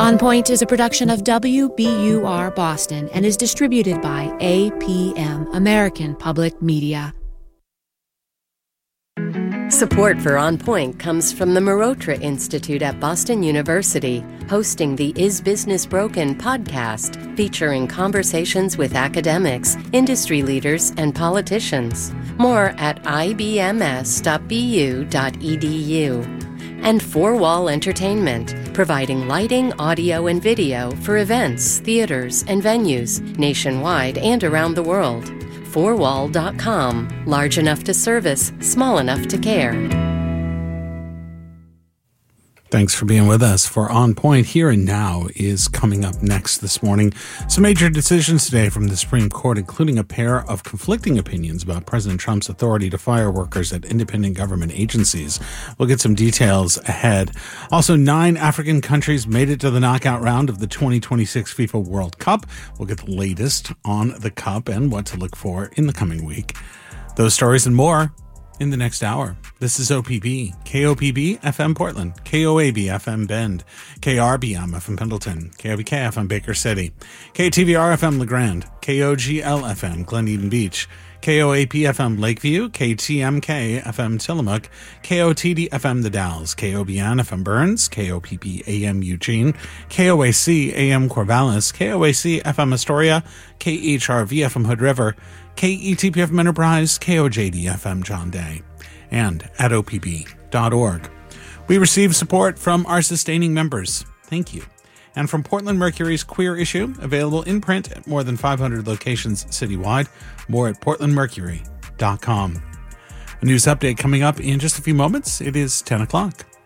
On Point is a production of WBUR Boston and is distributed by APM, American Public Media. Support for On Point comes from the Marotra Institute at Boston University, hosting the Is Business Broken podcast, featuring conversations with academics, industry leaders, and politicians. More at ibms.bu.edu. And Four Wall Entertainment, providing lighting, audio, and video for events, theaters, and venues nationwide and around the world. Fourwall.com. Large enough to service, small enough to care. Thanks for being with us for On Point. Here and Now is coming up next this morning. Some major decisions today from the Supreme Court, including a pair of conflicting opinions about President Trump's authority to fire workers at independent government agencies. We'll get some details ahead. Also, 9 African countries made it to the knockout round of the 2026 FIFA World Cup. We'll get the latest on the Cup and what to look for in the coming week. Those stories and more in the next hour. This is OPB, KOPB FM Portland, KOAB FM Bend, KRBM FM Pendleton, KOBK FM Baker City, KTVR FM LeGrand, KOGL FM Glen Eden Beach, KOAP FM Lakeview, KTMK FM Tillamook, KOTD FM The Dalles, KOBN FM Burns, KOPP AM Eugene, KOAC AM Corvallis, KOAC FM Astoria, KHRV FM Hood River, KETP FM Enterprise, KOJD FM John Day, and at opb.org. We receive support from our sustaining members. Thank you. And from Portland Mercury's Queer Issue, available in print at more than 500 locations citywide. More at portlandmercury.com. A news update coming up in just a few moments. It is 10 o'clock.